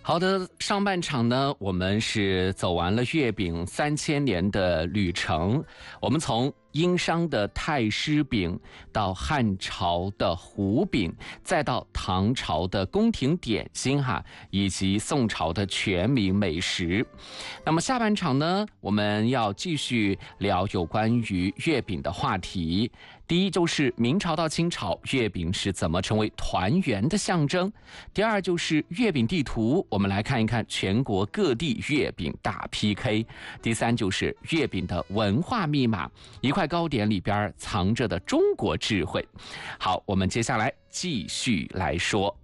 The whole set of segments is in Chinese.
好的，上半场呢，我们是走完了月饼3000年的旅程，我们从殷商的太师饼，到汉朝的胡饼，再到唐朝的宫廷点心以及宋朝的全民美食。那么下半场呢，我们要继续聊有关于月饼的话题。第一就是明朝到清朝，月饼是怎么成为团圆的象征。第二就是月饼地图，我们来看一看全国各地月饼大 PK。第三就是月饼的文化密码，一块糕点里边藏着的中国智慧。好，我们接下来继续来说。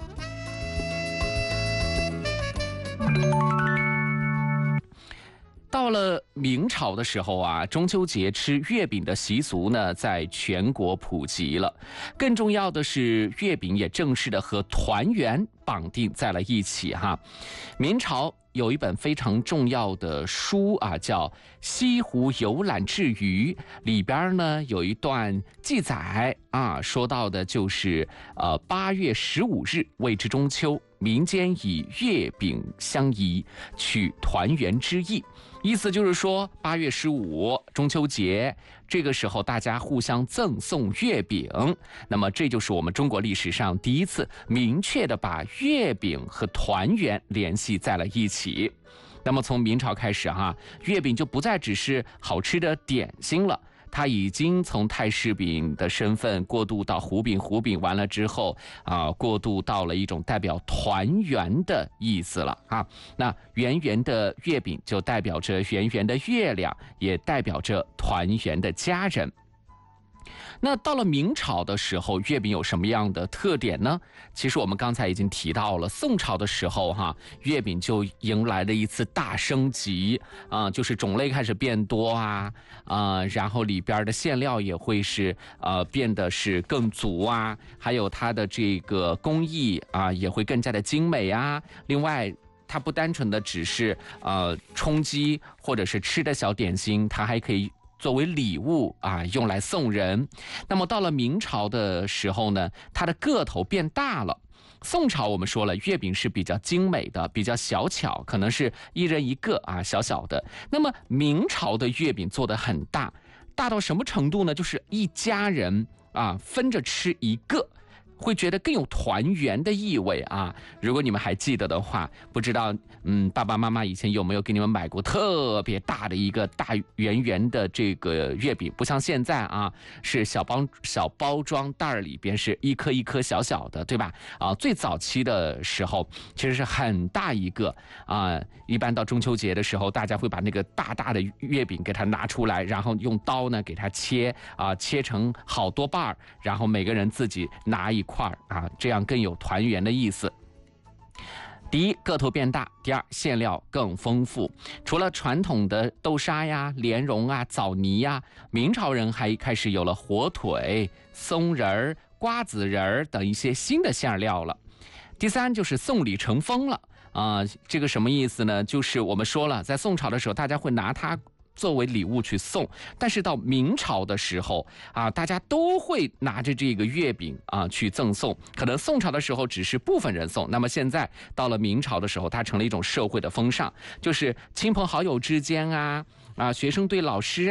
到了明朝的时候中秋节吃月饼的习俗呢，在全国普及了。更重要的是，月饼也正式的和团圆绑定在了一起明朝有一本非常重要的书叫《西湖游览志余》，里边呢有一段记载说到的就是8月15日谓之中秋，民间以月饼相宜，取团圆之意。意思就是说，8月15中秋节，这个时候大家互相赠送月饼，那么这就是我们中国历史上第一次明确的把月饼和团圆联系在了一起。那么从明朝开始月饼就不再只是好吃的点心了，它已经从太师饼的身份过渡到胡饼，胡饼完了之后过渡到了一种代表团圆的意思了那圆圆的月饼就代表着圆圆的月亮，也代表着团圆的家人。那到了明朝的时候，月饼有什么样的特点呢？其实我们刚才已经提到了，宋朝的时候月饼就迎来了一次大升级就是种类开始变多然后里边的馅料也会是变得是更足还有它的这个工艺也会更加的精美另外它不单纯的只是充饥或者是吃的小点心，它还可以作为礼物用来送人。那么到了明朝的时候呢，它的个头变大了。宋朝我们说了，月饼是比较精美的，比较小巧，可能是一人一个小小的。那么明朝的月饼做得很大，大到什么程度呢？就是一家人分着吃一个，会觉得更有团圆的意味如果你们还记得的话，不知道爸爸妈妈以前有没有给你们买过特别大的一个大圆圆的这个月饼，不像现在是小包装袋里边是一颗一颗小小的，对吧最早期的时候其实是很大一个一般到中秋节的时候，大家会把那个大大的月饼给它拿出来，然后用刀呢给它切成好多瓣，然后每个人自己拿一块这样更有团圆的意思。第一，个头变大；第二，馅料更丰富。除了传统的豆沙莲蓉枣泥明朝人还开始有了火腿、松仁、瓜子仁等一些新的馅料了。第三，就是送礼成风了这个什么意思呢？就是我们说了，在宋朝的时候，大家会拿它作为礼物去送，但是到明朝的时候大家都会拿着这个月饼去赠送。可能宋朝的时候只是部分人送，那么现在到了明朝的时候，它成了一种社会的风尚，就是亲朋好友之间学生对老师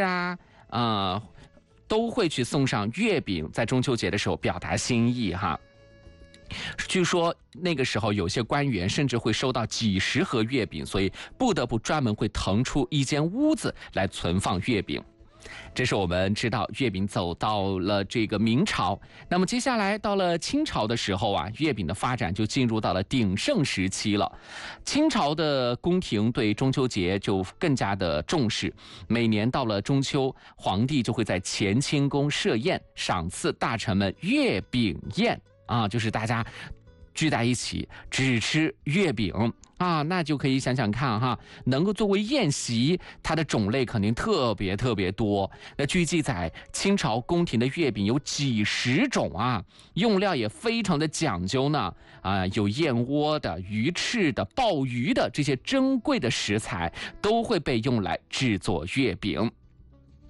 都会去送上月饼，在中秋节的时候表达心意据说那个时候有些官员甚至会收到几十盒月饼，所以不得不专门会腾出一间屋子来存放月饼。这是我们知道月饼走到了这个明朝。那么接下来到了清朝的时候月饼的发展就进入到了鼎盛时期了。清朝的宫廷对中秋节就更加的重视，每年到了中秋，皇帝就会在乾清宫设宴，赏赐大臣们月饼宴就是大家聚在一起只吃月饼那就可以想想看能够作为宴席，它的种类肯定特别特别多。那据记载，清朝宫廷的月饼有几十种用料也非常的讲究呢有燕窝的、鱼翅的、鲍鱼的，这些珍贵的食材都会被用来制作月饼。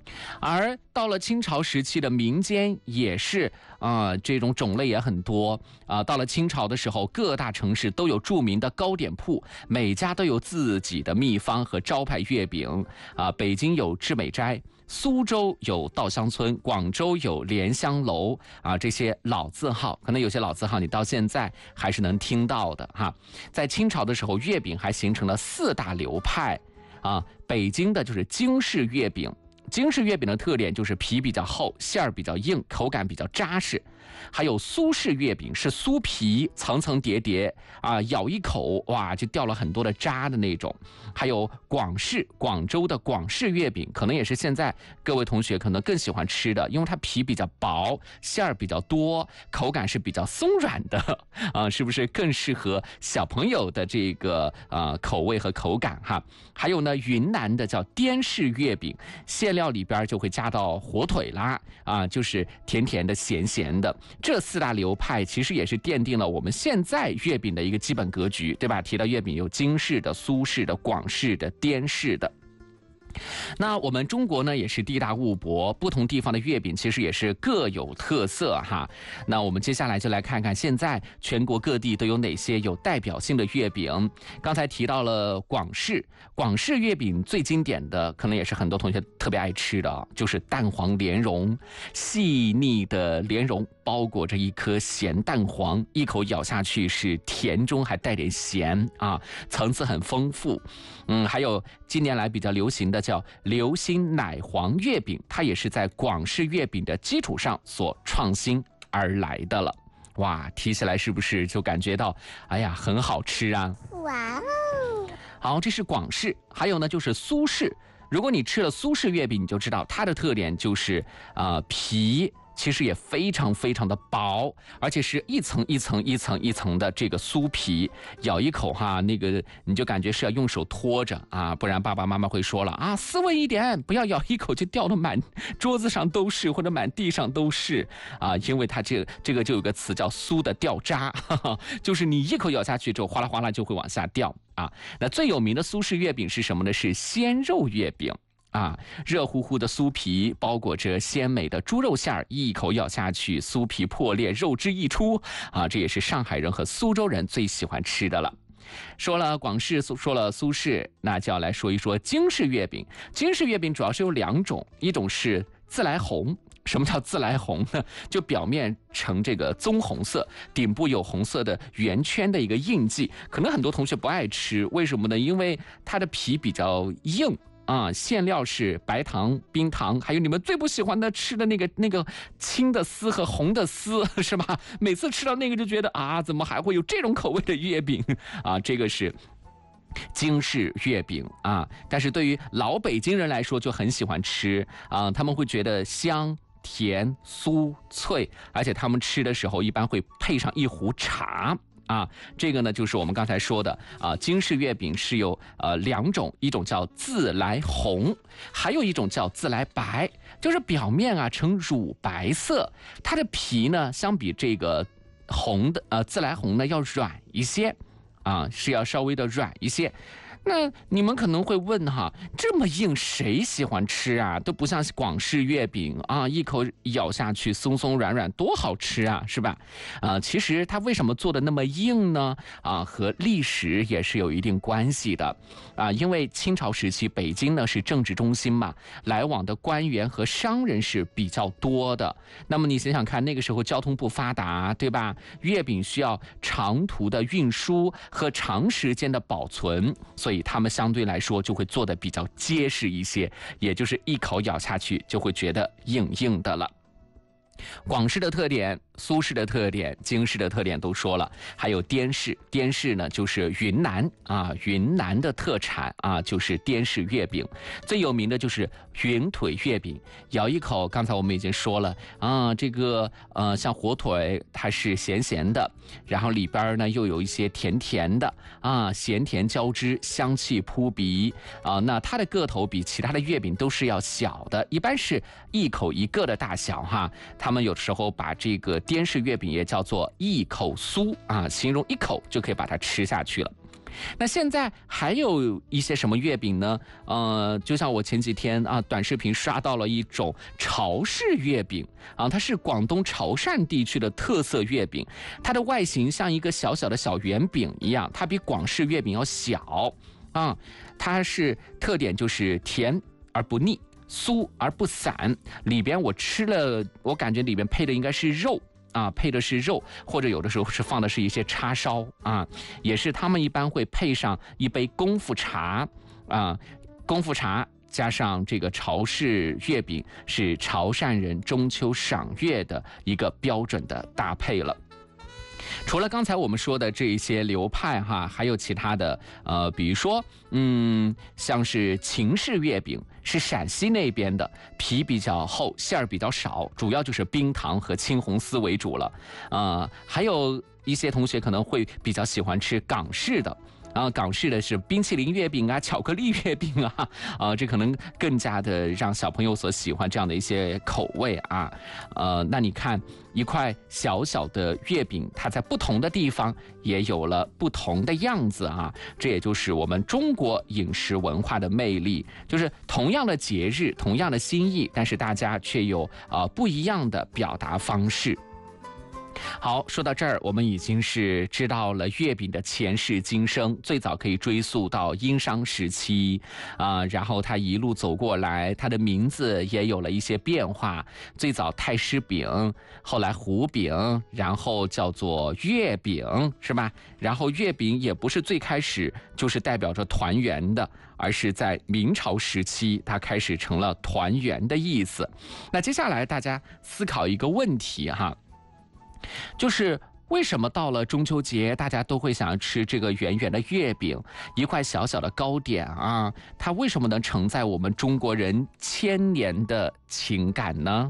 而到了清朝时期的民间也是这种种类也很多到了清朝的时候，各大城市都有著名的糕点铺，每家都有自己的秘方和招牌月饼北京有致美斋，苏州有稻香村，广州有莲香楼这些老字号，可能有些老字号你到现在还是能听到的哈。在清朝的时候，月饼还形成了4大流派北京的就是京式月饼。京式月饼的特点就是皮比较厚，馅儿比较硬，口感比较扎实。还有苏式月饼，是酥皮层层叠叠咬一口哇就掉了很多的渣的那种。还有广州的广式月饼，可能也是现在各位同学可能更喜欢吃的，因为它皮比较薄，馅儿比较多，口感是比较松软的是不是更适合小朋友的这个口味和口感哈？还有呢，云南的叫滇式月饼，馅料里边就会加到火腿啦就是甜甜的咸咸的。这4大流派其实也是奠定了我们现在月饼的一个基本格局，对吧？提到月饼有京式的、苏式的、广式的、滇式的。那我们中国呢也是地大物博，不同地方的月饼其实也是各有特色哈。那我们接下来就来看看现在全国各地都有哪些有代表性的月饼。刚才提到了广式月饼最经典的，可能也是很多同学特别爱吃的，就是蛋黄莲蓉。细腻的莲蓉包裹着一颗咸蛋黄，一口咬下去是甜中还带点咸层次很丰富。还有近年来比较流行的叫流心奶黄月饼，它也是在广式月饼的基础上所创新而来的了。哇，提起来是不是就感觉到哎呀很好吃啊？哇哦！好，这是广式。还有呢就是苏式。如果你吃了苏式月饼，你就知道它的特点就是皮其实也非常非常的薄，而且是一层一层一层一层的这个酥皮，咬一口那个你就感觉是要用手托着不然爸爸妈妈会说了斯文一点，不要咬一口就掉得满桌子上都是或者满地上都是因为它这个就有个词叫酥的掉渣就是你一口咬下去之后哗啦哗啦就会往下掉那最有名的苏式月饼是什么呢？是鲜肉月饼热乎乎的酥皮包裹着鲜美的猪肉馅儿，一口咬下去，酥皮破裂，肉汁溢出这也是上海人和苏州人最喜欢吃的了。说了广式，说了苏式，那就要来说一说京式月饼。京式月饼主要是有2种，一种是自来红。什么叫自来红呢？就表面呈这个棕红色，顶部有红色的圆圈的一个印记。可能很多同学不爱吃，为什么呢？因为它的皮比较硬馅料是白糖、冰糖，还有你们最不喜欢的吃的那个青的丝和红的丝，是吧？每次吃到那个就觉得怎么还会有这种口味的月饼这个是京式月饼但是对于老北京人来说就很喜欢吃他们会觉得香、甜、酥、脆，而且他们吃的时候一般会配上一壶茶这个呢就是我们刚才说的京式月饼是有2种，一种叫自来红，还有一种叫自来白，就是表面呈乳白色，它的皮呢相比这个红的自来红呢要软一些是要稍微的软一些。那你们可能会问这么硬谁喜欢吃都不像广式月饼一口咬下去松松软软多好吃是吧？其实它为什么做的那么硬呢？和历史也是有一定关系的因为清朝时期北京呢是政治中心嘛，来往的官员和商人是比较多的。那么你想想看，那个时候交通不发达，对吧？月饼需要长途的运输和长时间的保存，所以他们相对来说就会做得比较结实一些，也就是一口咬下去就会觉得硬硬的了。广式的特点、苏式的特点、京式的特点都说了，还有滇式。滇式呢就是云南云南的特产就是滇式月饼。最有名的就是云腿月饼，咬一口，刚才我们已经说了这个像火腿它是咸咸的，然后里边呢又有一些甜甜的咸甜交织，香气扑鼻那它的个头比其他的月饼都是要小的，一般是一口一个的大小他们有时候把这个滇式月饼也叫做一口酥形容一口就可以把它吃下去了。 那现在还有一些什么月饼呢？就像我前几天啊短视频刷到了一种潮式月饼啊，它是广东潮汕地区的特色月饼，它的外形像一个小小的小圆饼一样，它比广式月饼要小啊，它是特点就是甜而不腻，酥而不散，里边我吃了，我感觉里边配的应该是肉。配的是肉，或者有的时候是放的是一些叉烧啊，也是他们一般会配上一杯功夫茶啊，功夫茶加上这个潮式月饼，是潮汕人中秋赏月的一个标准的搭配了。除了刚才我们说的这一些流派哈，还有其他的比如说像是秦式月饼，是陕西那边的，皮比较厚，馅儿比较少，主要就是冰糖和青红丝为主了。还有一些同学可能会比较喜欢吃港式的。港式的是冰淇淋月饼啊，巧克力月饼啊，这可能更加的让小朋友所喜欢这样的一些口味啊。那你看一块小小的月饼，它在不同的地方也有了不同的样子啊。这也就是我们中国饮食文化的魅力，就是同样的节日，同样的心意，但是大家却有不一样的表达方式。好，说到这儿，我们已经是知道了月饼的前世今生，最早可以追溯到殷商时期然后它一路走过来，它的名字也有了一些变化，最早太师饼，后来糊饼，然后叫做月饼，是吧？然后月饼也不是最开始就是代表着团圆的，而是在明朝时期它开始成了团圆的意思。那接下来大家思考一个问题哈，就是为什么到了中秋节，大家都会想要吃这个圆圆的月饼，一块小小的糕点啊？它为什么能承载我们中国人千年的情感呢？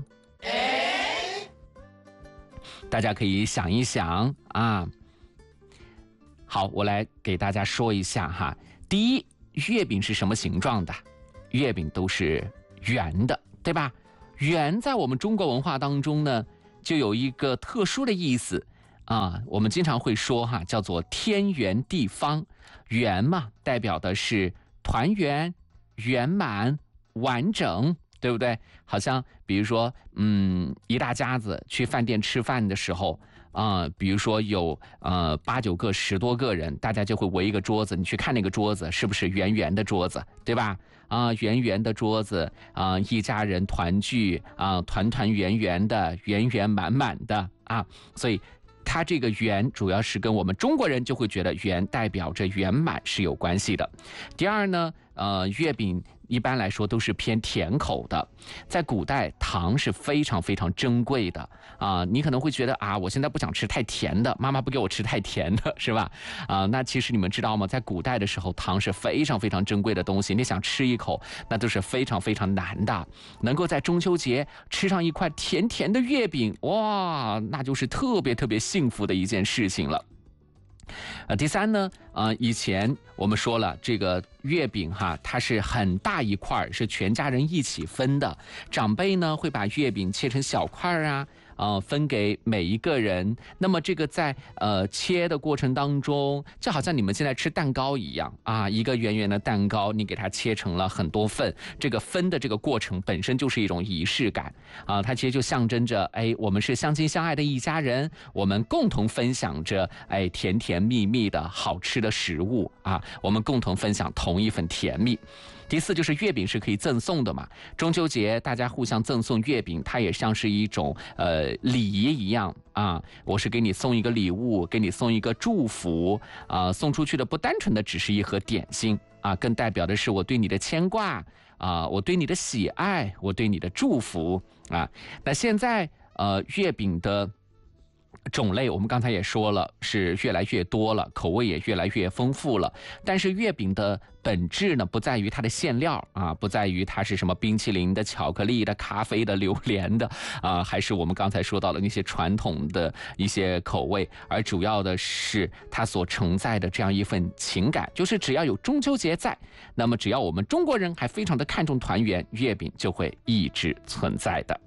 大家可以想一想啊。好，我来给大家说一下哈。第一，月饼是什么形状的？月饼都是圆的，对吧？圆在我们中国文化当中呢，就有一个特殊的意思我们经常会说叫做天圆地方。圆嘛，代表的是团圆、圆满、完整，对不对？好像比如说一大家子去饭店吃饭的时候比如说有8、9个、10多个人，大家就会围一个桌子，你去看那个桌子是不是圆圆的桌子，对吧？圆圆的桌子一家人团聚团团圆圆的，圆圆满满的所以它这个圆主要是跟我们中国人就会觉得圆代表着圆满是有关系的。第二呢，月饼一般来说都是偏甜口的，在古代糖是非常非常珍贵的你可能会觉得我现在不想吃太甜的，妈妈不给我吃太甜的，是吧？那其实你们知道吗？在古代的时候，糖是非常非常珍贵的东西，你想吃一口那都是非常非常难的。能够在中秋节吃上一块甜甜的月饼，哇，那就是特别特别幸福的一件事情了。第三呢，以前我们说了，这个月饼它是很大一块，是全家人一起分的。长辈呢会把月饼切成小块分给每一个人。那么这个在切的过程当中，就好像你们现在吃蛋糕一样一个圆圆的蛋糕，你给它切成了很多份，这个分的这个过程本身就是一种仪式感它其实就象征着我们是相亲相爱的一家人，我们共同分享着甜甜蜜蜜的好吃的食物我们共同分享同一份甜蜜。第四就是月饼是可以赠送的嘛，中秋节大家互相赠送月饼，它也像是一种礼仪一样我是给你送一个礼物，给你送一个祝福送出去的不单纯的只是一盒点心更代表的是我对你的牵挂我对你的喜爱，我对你的祝福那现在月饼的种类我们刚才也说了，是越来越多了，口味也越来越丰富了。但是月饼的本质呢，不在于它的馅料不在于它是什么冰淇淋的、巧克力的、咖啡的、榴莲的还是我们刚才说到的那些传统的一些口味，而主要的是它所承载的这样一份情感，就是只要有中秋节在，那么只要我们中国人还非常的看重团圆，月饼就会一直存在的。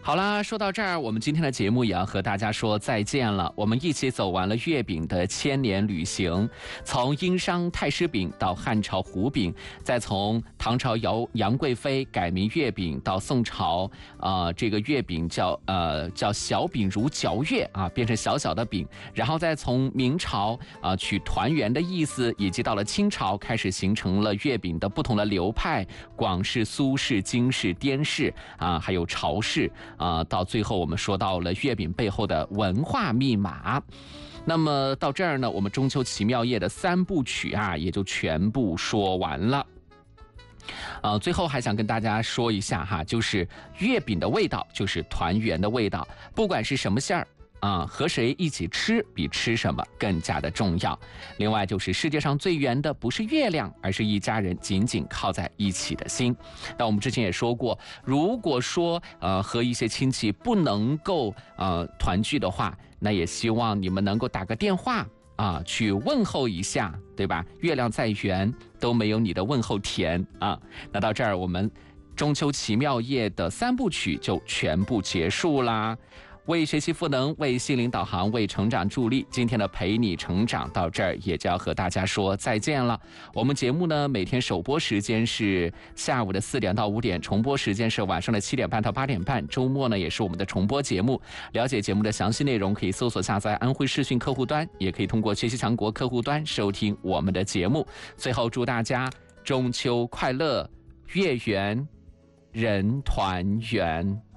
好啦，说到这儿，我们今天的节目也要和大家说再见了。我们一起走完了月饼的千年旅行，从殷商太师饼到汉朝胡饼，再从唐朝杨贵妃改名月饼到宋朝，这个月饼叫小饼如嚼月啊，变成小小的饼，然后再从明朝取团圆的意思，以及到了清朝开始形成了月饼的不同的流派，广式、苏式、京式、滇式还有潮式。到最后我们说到了月饼背后的文化密码。那么到这儿呢，我们中秋奇妙夜的3部曲也就全部说完了。最后还想跟大家说一下就是月饼的味道就是团圆的味道，不管是什么馅儿和谁一起吃比吃什么更加的重要。另外就是世界上最圆的不是月亮，而是一家人紧紧靠在一起的心。那我们之前也说过，如果说和一些亲戚不能够团聚的话，那也希望你们能够打个电话去问候一下，对吧？月亮再圆都没有你的问候甜那到这儿我们中秋奇妙夜的3部曲就全部结束啦。为学习赋能，为心灵导航，为成长助力，今天的陪你成长到这儿也就要和大家说再见了。我们节目呢，每天首播时间是下午的4点到5点，重播时间是晚上的7点半到8点半，周末呢也是我们的重播节目。了解节目的详细内容，可以搜索下载安徽视讯客户端，也可以通过学习强国客户端收听我们的节目。最后祝大家中秋快乐，月圆人团圆。